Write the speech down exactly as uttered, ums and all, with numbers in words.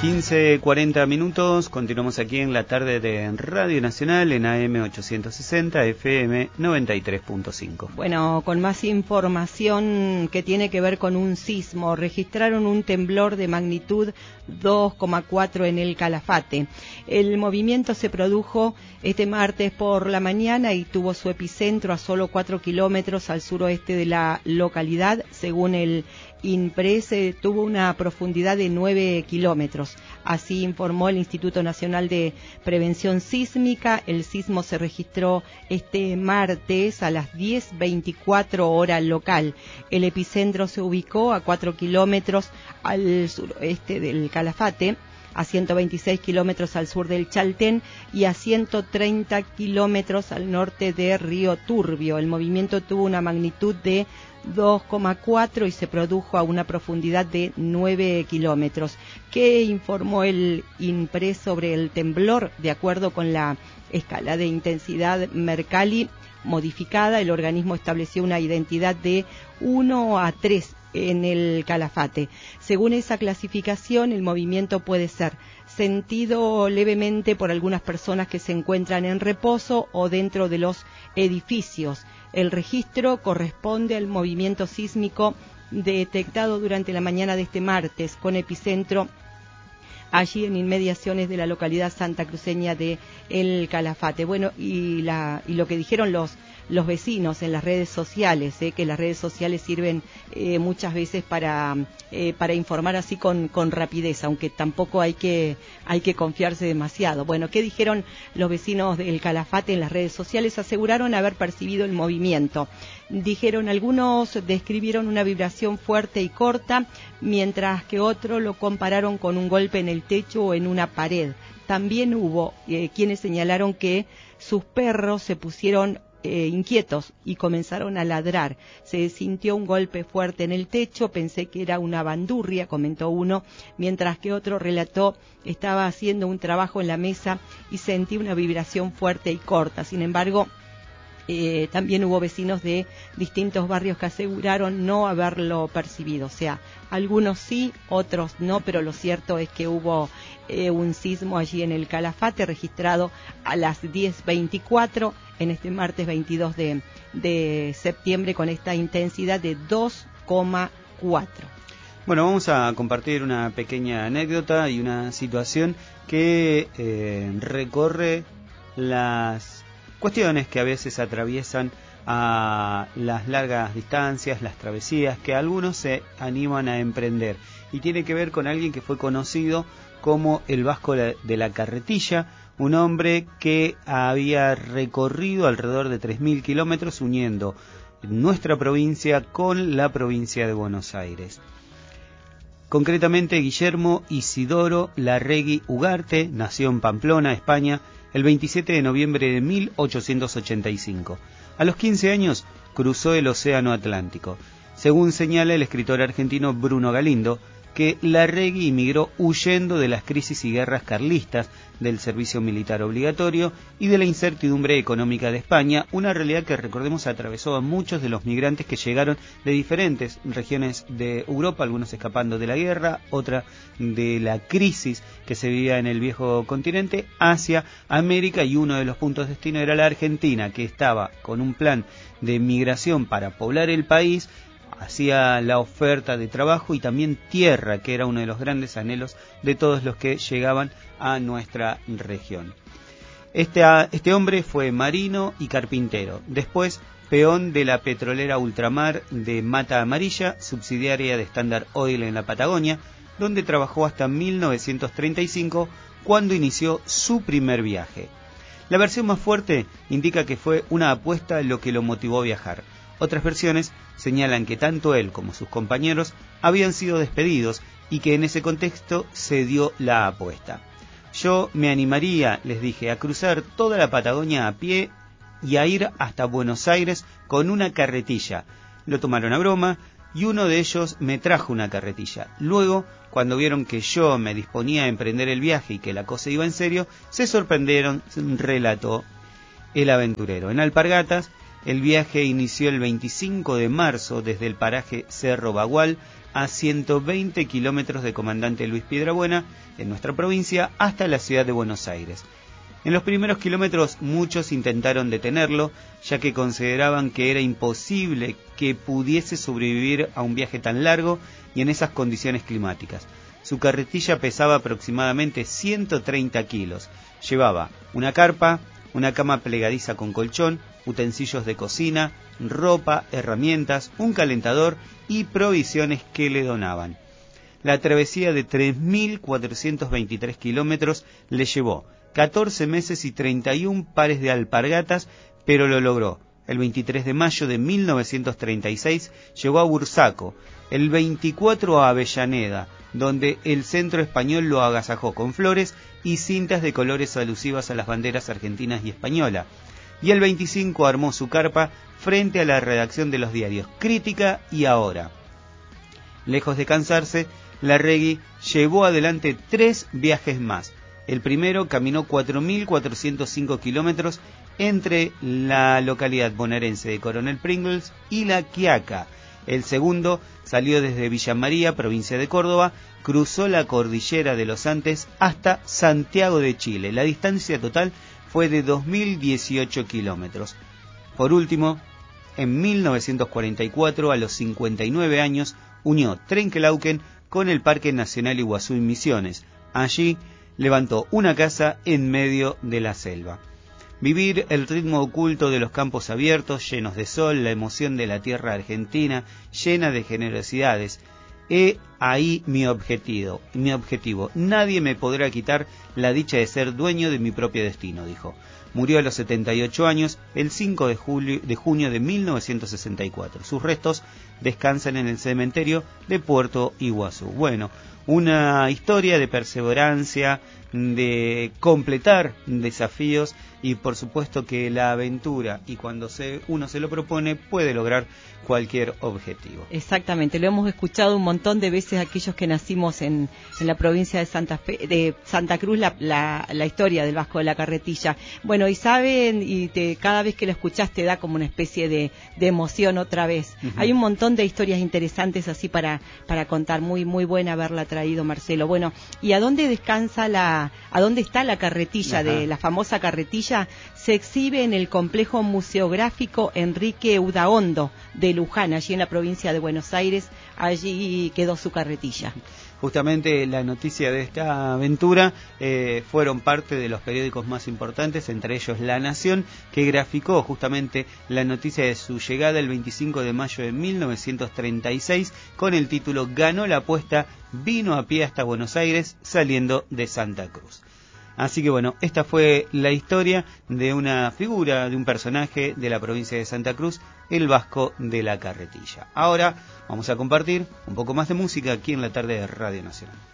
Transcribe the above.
quince cuarenta minutos, continuamos aquí en la tarde de Radio Nacional en A M ochocientos sesenta, F M noventa y tres punto cinco. Bueno, con más información que tiene que ver con un sismo. Registraron un temblor de magnitud dos coma cuatro en el Calafate. El movimiento se produjo este martes por la mañana y tuvo su epicentro a solo cuatro kilómetros al suroeste de la localidad. Según el INPRES, tuvo una profundidad de nueve kilómetros. Así informó el Instituto Nacional de Prevención Sísmica. El sismo se registró este martes a las diez veinticuatro hora local. El epicentro se ubicó a cuatro kilómetros al suroeste del Calafate, a ciento veintiséis kilómetros al sur del Chaltén y a ciento treinta kilómetros al norte de Río Turbio. El movimiento tuvo una magnitud de dos coma cuatro y se produjo a una profundidad de nueve kilómetros. ¿Qué informó el INPRES sobre el temblor? De acuerdo con la escala de intensidad Mercalli modificada, el organismo estableció una identidad de uno a tres en el Calafate. Según esa clasificación, el movimiento puede ser sentido levemente por algunas personas que se encuentran en reposo o dentro de los edificios. El registro corresponde al movimiento sísmico detectado durante la mañana de este martes, con epicentro allí en inmediaciones de la localidad santacruceña de El Calafate. Bueno, y, la, y lo que dijeron los los vecinos en las redes sociales, eh, que las redes sociales sirven eh, muchas veces para eh, para informar así con, con rapidez, aunque tampoco hay que hay que confiarse demasiado. Bueno, ¿qué dijeron los vecinos del Calafate en las redes sociales? Aseguraron haber percibido el movimiento. Dijeron, algunos describieron una vibración fuerte y corta, mientras que otros lo compararon con un golpe en el techo o en una pared. También hubo eh, quienes señalaron que sus perros se pusieron Eh, inquietos y comenzaron a ladrar. Se sintió un golpe fuerte en el techo, pensé que era una bandurria, comentó uno, mientras que otro relató, estaba haciendo un trabajo en la mesa y sentí una vibración fuerte y corta. Sin embargo, Eh, también hubo vecinos de distintos barrios que aseguraron no haberlo percibido. O sea, algunos sí, otros no, pero lo cierto es que hubo eh, un sismo allí en el Calafate registrado a las diez veinticuatro en este martes veintidós de, de septiembre con esta intensidad de dos coma cuatro. Bueno, vamos a compartir una pequeña anécdota y una situación que eh, recorre las cuestiones que a veces atraviesan a las largas distancias, las travesías que algunos se animan a emprender, y tiene que ver con alguien que fue conocido como el Vasco de la Carretilla, un hombre que había recorrido alrededor de tres mil kilómetros uniendo nuestra provincia con la provincia de Buenos Aires. Concretamente, Guillermo Isidoro Larregui Ugarte nació en Pamplona, España, el veintisiete de noviembre de mil ochocientos ochenta y cinco. A los quince años cruzó el Océano Atlántico. Según señala el escritor argentino Bruno Galindo, que Larregui emigró huyendo de las crisis y guerras carlistas, del servicio militar obligatorio y de la incertidumbre económica de España, una realidad que, recordemos, atravesó a muchos de los migrantes que llegaron de diferentes regiones de Europa, algunos escapando de la guerra, otra de la crisis que se vivía en el viejo continente, hacia América, y uno de los puntos de destino era la Argentina, que estaba con un plan de migración para poblar el país, hacía la oferta de trabajo y también tierra, que era uno de los grandes anhelos de todos los que llegaban a nuestra región. Este, este hombre fue marino y carpintero, después peón de la petrolera Ultramar de Mata Amarilla, subsidiaria de Standard Oil en la Patagonia, donde trabajó hasta mil novecientos treinta y cinco, cuando inició su primer viaje. La versión más fuerte indica que fue una apuesta lo que lo motivó a viajar. Otras versiones señalan que tanto él como sus compañeros habían sido despedidos y que en ese contexto se dio la apuesta. Yo me animaría, les dije, a cruzar toda la Patagonia a pie y a ir hasta Buenos Aires con una carretilla. Lo tomaron a broma y uno de ellos me trajo una carretilla. Luego, cuando vieron que yo me disponía a emprender el viaje y que la cosa iba en serio, se sorprendieron, relató el aventurero. En Alpargatas El viaje inició el veinticinco de marzo desde el paraje Cerro Bagual, a ciento veinte kilómetros de Comandante Luis Piedrabuena, en nuestra provincia, hasta la ciudad de Buenos Aires. En los primeros kilómetros muchos intentaron detenerlo, ya que consideraban que era imposible que pudiese sobrevivir a un viaje tan largo y en esas condiciones climáticas. Su carretilla pesaba aproximadamente ciento treinta kilos. Llevaba una carpa, una cama plegadiza con colchón, utensilios de cocina, ropa, herramientas, un calentador y provisiones que le donaban. La travesía de tres mil cuatrocientos veintitrés kilómetros le llevó catorce meses y treinta y un pares de alpargatas, pero lo logró. El veintitrés de mayo de mil novecientos treinta y seis llegó a Bursaco, el veinticuatro a Avellaneda, donde el centro español lo agasajó con flores y cintas de colores alusivas a las banderas argentinas y española. Y el veinticinco armó su carpa frente a la redacción de los diarios Crítica y Ahora. Lejos de cansarse, Larregui llevó adelante tres viajes más. El primero caminó cuatro mil cuatrocientos cinco kilómetros entre la localidad bonaerense de Coronel Pringles y La Quiaca. El segundo salió desde Villa María, provincia de Córdoba, cruzó la cordillera de los Andes hasta Santiago de Chile. La distancia total fue de dos mil dieciocho kilómetros. Por último, en mil novecientos cuarenta y cuatro, a los cincuenta y nueve años, unió Trenquelauquen con el Parque Nacional Iguazú en Misiones. Allí levantó una casa en medio de la selva. Vivir el ritmo oculto de los campos abiertos, llenos de sol, la emoción de la tierra argentina, llena de generosidades. He ahí mi objetivo, mi objetivo. Nadie me podrá quitar la dicha de ser dueño de mi propio destino, dijo. Murió a los setenta y ocho años, el cinco de, julio, de junio de mil novecientos sesenta y cuatro. Sus restos descansan en el cementerio de Puerto Iguazú. Bueno, una historia de perseverancia, de completar desafíos y por supuesto que la aventura, y cuando se, uno se lo propone, puede lograr cualquier objetivo. Exactamente, lo hemos escuchado un montón de veces aquellos que nacimos en, en la provincia de Santa Fe, de Santa Cruz, la, la, la historia del Vasco de la Carretilla. Bueno, y saben, y te, cada vez que lo escuchás te da como una especie de, de emoción otra vez. Uh-huh. Hay un montón de historias interesantes así para, para contar, muy, muy buena haberla traído, Marcelo. Bueno, ¿y a dónde descansa la, a dónde está la carretilla? Ajá. De la famosa carretilla? Se exhibe en el complejo museográfico Enrique Udaondo de Luján, allí en la provincia de Buenos Aires. Allí quedó su carretilla. Justamente la noticia de esta aventura eh, fueron parte de los periódicos más importantes, entre ellos La Nación, que graficó justamente la noticia de su llegada el veinticinco de mayo de mil novecientos treinta y seis con el título "Ganó la apuesta, vino a pie hasta Buenos Aires saliendo de Santa Cruz". Así que bueno, esta fue la historia de una figura, de un personaje de la provincia de Santa Cruz, el Vasco de la Carretilla. Ahora vamos a compartir un poco más de música aquí en la tarde de Radio Nacional.